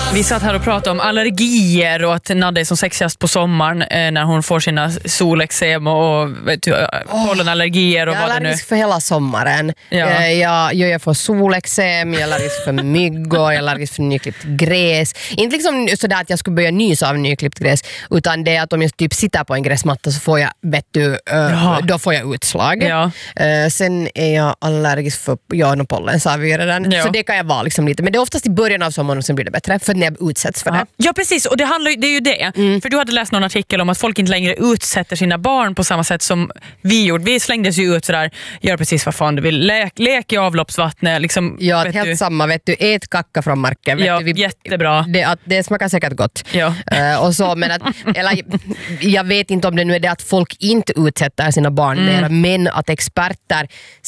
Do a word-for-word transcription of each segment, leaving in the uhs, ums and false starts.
Vi satt här och pratade om allergier och att Nadja är som sexigast på sommaren eh, när hon får sina solexem och vet du, pollenallergier och jag vad det är nu. allergisk för hela sommaren. Ja. Eh, jag, jag, jag får solexem, jag är allergisk för myggor, jag är allergisk för nyklippt gräs. Inte liksom sådär att jag skulle börja nysa av nyklippt gräs, utan det är att om jag typ sitter på en gräsmatta så får jag, vet du, eh, då får jag utslag. Ja. Eh, sen är jag allergisk för ja, no, pollen, sa vi redan. Ja. Så det kan jag vara liksom lite. Men det är oftast i början av sommaren och sen blir det bättre för när jag utsätts för Ja. det. Ja, precis. Och det, handlar, det är ju det. Mm. För du hade läst någon artikel om att folk inte längre utsätter sina barn på samma sätt som vi gjorde. Vi slängdes ju ut sådär, gör precis vad fan du vill. Lek, lek i avloppsvattnet. Liksom, ja, vet helt du. samma. Vet du, ät kacka från marken. Vet Ja, du, vi, jättebra. Det, att, det smakar säkert gott. Ja. Uh, och så, men att, eller, jag vet inte om det nu är det att folk inte utsätter sina barn Mm. mer, men att experter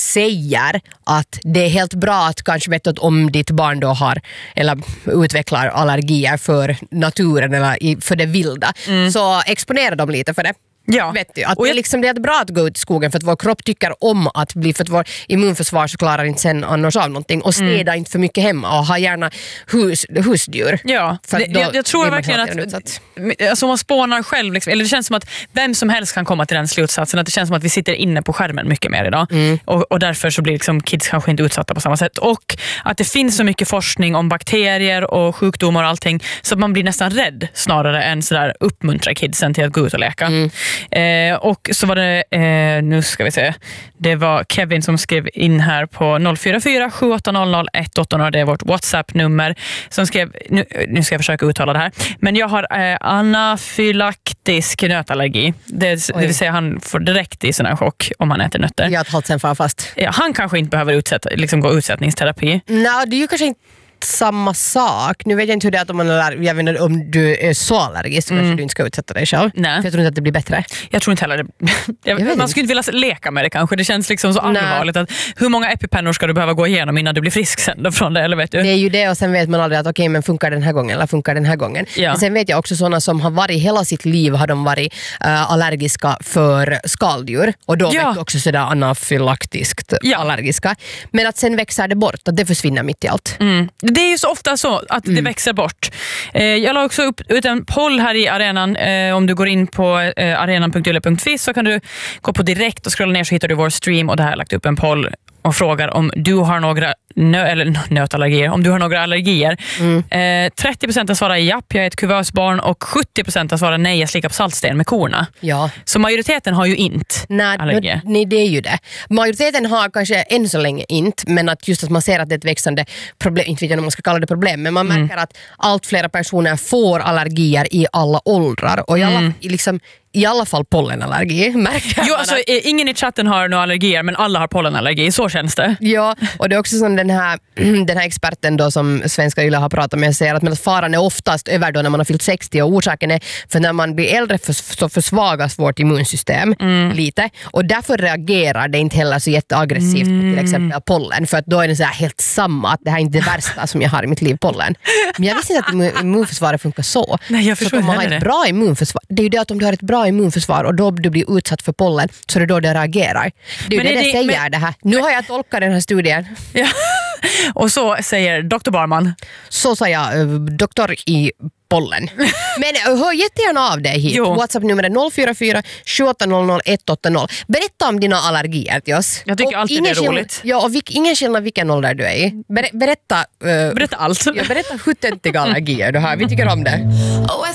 säger att det är helt bra att kanske vet att om ditt barn då har eller utvecklar allergier för naturen eller i, för det vilda, mm. så exponera dem lite för det. Ja. Vet du, att och det, är jag... liksom, det är bra att gå ut i skogen för att vår kropp tycker om att bli, för att vår immunförsvar så klarar inte sen annars av någonting och städa mm. inte för mycket hemma och ha gärna hus, husdjur. Ja, för det, jag, jag tror verkligen att utsatt. Alltså man spånar själv, liksom, eller det känns som att vem som helst kan komma till den slutsatsen att det känns som att vi sitter inne på skärmen mycket mer idag mm. och, och därför så blir liksom kids kanske inte utsatta på samma sätt och att det finns så mycket forskning om bakterier och sjukdomar och allting så att man blir nästan rädd snarare än sådär uppmuntra kidsen till att gå ut och leka. Mm. Eh, och så var det, eh, nu ska vi se, det var Kevin som skrev in här på noll fyra fyra sju åtta noll noll ett åtta noll, det är vårt WhatsApp-nummer som skrev, nu, nu ska jag försöka uttala det här, men jag har eh, anafylaktisk nötallergi, det, det vill säga han får direkt i sån här chock om han äter nötter. Ja, att halsen far fast. Ja, han kanske inte behöver utsätta, liksom gå utsättningsterapi. Nej, det är ju kanske inte samma sak. Nu vet jag inte hur det är att om, man är, jag vet inte, om du är så allergisk så mm. kanske du inte ska utsätta dig själv. Nej. För jag tror inte att det blir bättre. Jag tror inte heller det. jag, jag man inte. skulle inte vilja leka med det kanske. Det känns liksom så allvarligt. Att hur många epipennor ska du behöva gå igenom innan du blir frisk sen då från det? Eller vet du? Det är ju det och sen vet man aldrig att okej, okay, men funkar den här gången eller funkar den här gången. Ja. Men sen vet jag också sådana som har varit hela sitt liv har de varit uh, allergiska för skaldjur. Och då ja. vet du också sådär anafylaktiskt ja. allergiska. Men att sen växer det bort. Att det försvinner mitt i allt. Mm. Det är ju så ofta så att mm. det växer bort. Eh, jag la också upp ut en poll här i arenan. Eh, om du går in på eh, arenan punkt yle punkt fi så kan du gå på direkt och scrolla ner så hittar du vår stream och där har jag lagt upp en poll och frågar om du har några nö- eller nötallergier, om du har några allergier. Mm. Eh, trettio procent har svarat japp, jag är ett kuvösbarn och sjuttio procent har svarat nej, jag slickar på saltsten med korna. Ja. Så majoriteten har ju inte nej, allergier. Nej, det är ju det. Majoriteten har kanske än så länge inte, men att just att man ser att det är ett växande problem, inte vet jag om man ska kalla det problem, men man mm. märker att allt flera personer får allergier i alla åldrar och i alla, mm. liksom i alla fall pollenallergi. Märker jo, alltså, ingen i chatten har några allergier men alla har pollenallergi, så känns det. Ja, och det är också som den här, den här experten då som Svenska Yle har pratat med säger att, men att faran är oftast över då när man har fyllt sextio och orsaken är för när man blir äldre för, så försvagas vårt immunsystem mm. lite och därför reagerar det inte heller så jätteaggressivt mm. på till exempel pollen för att då är det så här helt samma att det här är inte det värsta som jag har i mitt liv, pollen. Men jag visste inte att immunförsvaret funkar så. Nej, jag förstår så att om man har ett det. bra immunförsvar, det är ju det att om du har ett bra immunförsvar och då du blir utsatt för pollen så är det då det reagerar. Det är ju det det, det säger men, det här. Nu har jag tolkat den här studien. Ja. Och så säger doktor Barman. Så sa jag, uh, doktor i pollen. Men hör jättegärna av dig hit. Jo. WhatsApp-nummer är noll fyra fyra sju åtta noll noll ett åtta noll. Berätta om dina allergier till oss. Jag tycker och alltid det är roligt. Ja, och vilk, ingen skillnad vilken ålder du är i. Ber, berätta, uh, berätta allt. Ja, berätta hur töntiga allergier du har. Vi tycker om det.